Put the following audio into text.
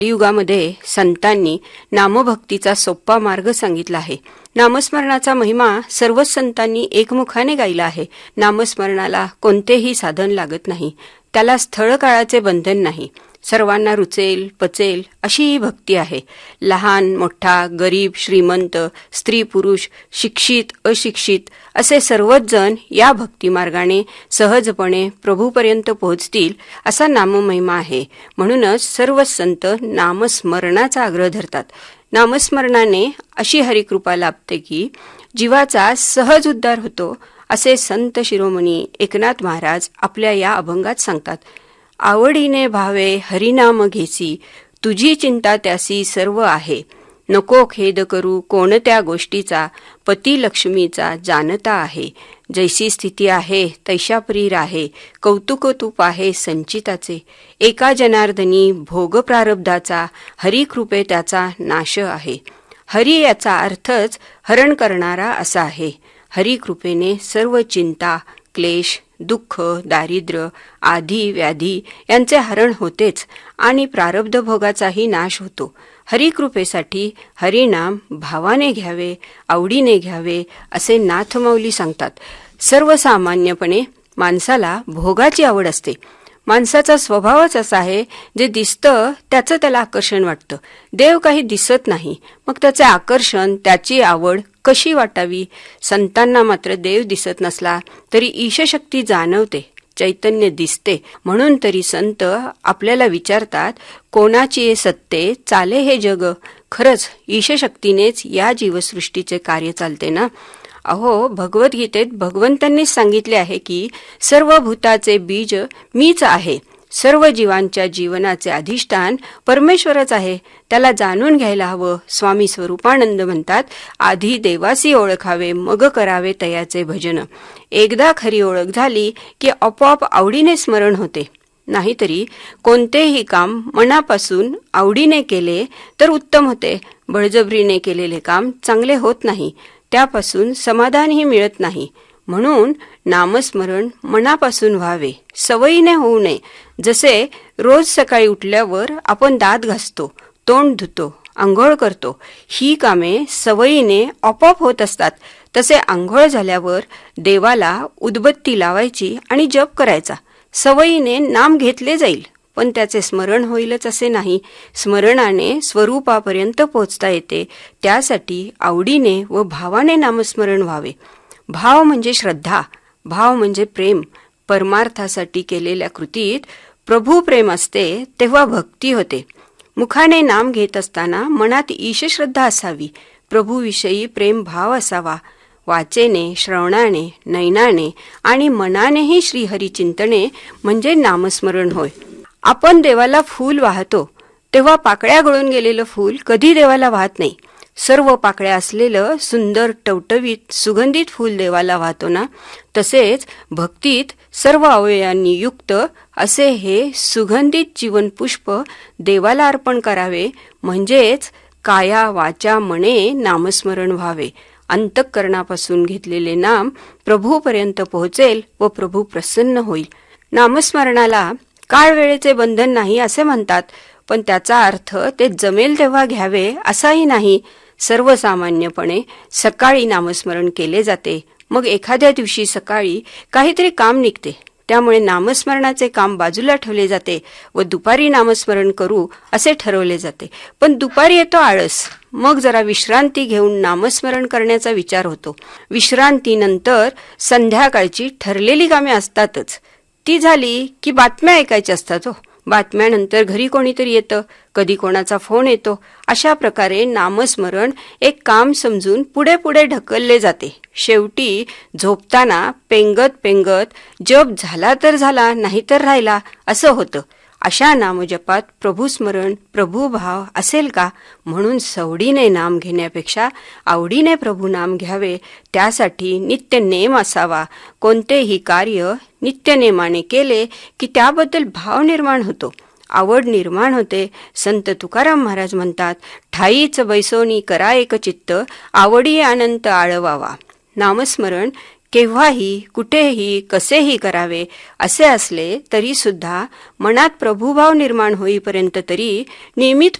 युगामध्ये संतांनी नामभक्तीचा सोपा मार्ग सांगितला आहे. नामस्मरणाचा महिमा सर्वच संतांनी एकमुखाने गायला आहे. नामस्मरणाला कोणतेही साधन लागत नाही. त्याला स्थळ काळाचे बंधन नाही. सर्वांना रुचेल पचेल अशी ही भक्ती आहे. लहान मोठा, गरीब श्रीमंत, स्त्री पुरुष, शिक्षित अशिक्षित असे सर्वच जण या भक्तिमार्गाने सहजपणे प्रभूपर्यंत पोहोचतील असा नाममहिमा आहे. म्हणूनच सर्व संत नामस्मरणाचा आग्रह धरतात. नामस्मरणाने अशी हरिकृपा लाभते की जीवाचा सहज उद्धार होतो असे संत शिरोमणी एकनाथ महाराज आपल्या या अभंगात सांगतात. आवडीने भावे हरिनाम घेसी, तुझी चिंता त्यासी सर्व आहे. नको खेद करू कोणत्या गोष्टीचा, पती लक्ष्मीचा जाणता आहे. जैसी स्थिती आहे तैशापरी राहे, कौतुक तूप आहे संचिताचे. एका जनार्दनी भोग प्रारब्धाचा, हरी कृपे त्याचा नाश आहे. हरी याचा अर्थच हरण करणारा असा आहे. हरी कृपेने सर्व चिंता, क्लेश, दुःख, दारिद्र्य, आधी व्याधी यांचे हरण होतेच आणि प्रारब्ध भोगाचाही नाश होतो. हरिकृपेसाठी हरिनाम भावाने घ्यावे, आवडीने घ्यावे असे नाथमौली सांगतात. सर्वसामान्यपणे माणसाला भोगाची आवड असते. माणसाचा स्वभावच असा आहे, जे दिसतं त्याचं त्याला आकर्षण वाटतं. देव काही दिसत नाही, मग त्याचे आकर्षण, त्याची आवड कशी वाटावी? संतांना मात्र देव दिसत नसला तरी ईशशक्ती जाणवते, चैतन्य दिसते. म्हणून तरी संत आपल्याला विचारतात, कोणाची सत्ते चाले हे जग? खरंच ईशशक्तीनेच या जीवसृष्टीचे कार्य चालते ना. अहो, भगवद्गीतेत भगवंतांनीच सांगितले आहे की सर्व भूताचे बीज मीच आहे. सर्व जीवांच्या जीवनाचे अधिष्ठान परमेश्वरच आहे. त्याला जाणून घ्यायला हवं. स्वामी स्वरूपानंद म्हणतात, आधी देवासी ओळखावे, मग करावे तयाचे भजन. एकदा खरी ओळख झाली की आपोआप आवडीने स्मरण होते. नाहीतरी कोणतेही काम मनापासून आवडीने केले तर उत्तम होते. बळजबरीने केलेले काम चांगले होत नाही. त्यापासून समाधानही मिळत नाही. म्हणून नामस्मरण मनापासून व्हावे, सवयीने होऊ नये. जसे रोज सकाळी उठल्यावर आपण दात घासतो, तोंड धुतो, आंघोळ करतो, ही कामे सवयीने आपोआप होत असतात. तसे आंघोळ झाल्यावर देवाला उदबत्ती लावायची आणि जप करायचा. सवयीने नाम घेतले जाईल, पण त्याचे स्मरण होईलच असे नाही. स्मरणाने स्वरूपापर्यंत पोहोचता येते. त्यासाठी आवडीने व भावाने नामस्मरण व्हावे. भाव म्हणजे श्रद्धा, भाव म्हणजे प्रेम. परमार्थासाठी केलेल्या कृतीत प्रभू प्रेम असते तेव्हा भक्ती होते. मुखाने नाम घेत असताना मनात ईशश्रद्धा असावी. प्रभूविषयी प्रेम भाव असावा. वाचेने, श्रवणाने, नयनाने आणि मनानेही श्रीहरिचिंतने म्हणजे नामस्मरण होय. आपण देवाला फूल वाहतो तेव्हा पाकळ्या गळून गेलेलं फूल कधी देवाला वाहत नाही. सर्व पाकळ्या असलेलं सुंदर टवटवीत सुगंधित फूल देवाला वाहतो ना, तसेच भक्तीत सर्व अवयवांनी युक्त असे हे सुगंधित जीवन पुष्प देवाला अर्पण करावे. म्हणजेच काया वाचा मने नामस्मरण व्हावे. अंतःकरणापासून घेतलेले नाम प्रभूपर्यंत पोहोचेल व प्रभू प्रसन्न होईल. नामस्मरणाला काळ वेळेचे बंधन नाही असे म्हणतात, पण त्याचा अर्थ ते जमेल तेव्हा घ्यावे असाही नाही. सर्वसामान्यपणे सकाळी नामस्मरण केले जाते. मग एखाद्या दिवशी सकाळी काहीतरी काम निघते, त्यामुळे नामस्मरणाचे काम बाजूला ठेवले जाते व दुपारी नामस्मरण करू असे ठरवले जाते. पण दुपारी येतो आळस. मग जरा विश्रांती घेऊन नामस्मरण करण्याचा विचार होतो. विश्रांतीनंतर संध्याकाळची ठरलेली कामे असतातच. ती झाली की बातम्या ऐकायच्या असतात. बातम्यानंतर घरी कोणीतरी येतं, कधी कोणाचा फोन येतो. अशा प्रकारे नामस्मरण एक काम समजून पुढे पुढे ढकलले जाते. शेवटी झोपताना पेंगत पेंगत जप झाला तर झाला, नाहीतर राहिला असं होतं. अशा नामजपात प्रभूस्मरण, प्रभुभाव असेल का? म्हणून सवडीने नाम घेण्यापेक्षा आवडीने प्रभुनाम घ्यावे. त्यासाठी नित्य नेम असावा. कोणतेही कार्य नित्यनेमाने केले की त्याबद्दल भाव निर्माण होतो, आवड निर्माण होते. संत तुकाराम महाराज म्हणतात, ठाईच बैसोनी करा एक चित्त, आवडी अनंत आळवावा. नामस्मरण केव्हाही कुठेही कसेही करावे असे असले तरी सुद्धा मनात प्रभुभाव निर्माण होईपर्यंत तरी नियमित